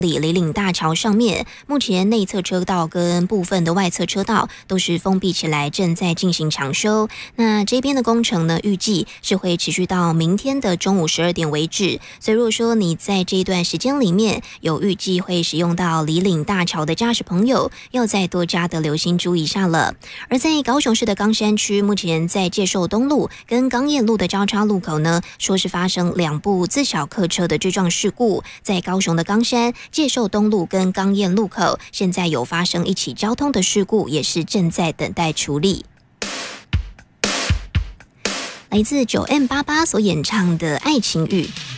里岭大桥上面，目前内侧车道跟部分的外侧车道都是封闭起来，正在进行抢修。那这边的工程呢，预计是会持续到明天的中午12点为止。所以如果说你在这一段时间里面有预计会使用到里岭大桥的驾驶朋友，要再多加的留心注意一下了。而在高雄市的冈山区，目前在介寿东路跟冈燕路的交叉路口呢，说是发生2部自小客车的追撞事故，在高雄的冈山介寿东路跟冈燕路口，现在有发生一起交通的事故，也是正在等待处理。来自9M88所演唱的《爱情雨》。